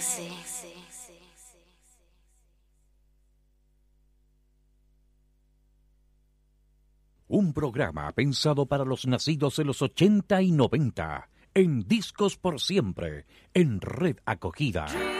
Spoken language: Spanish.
Un programa pensado para los nacidos en los 80 y 90, en Discos por Siempre, en Red Acogida.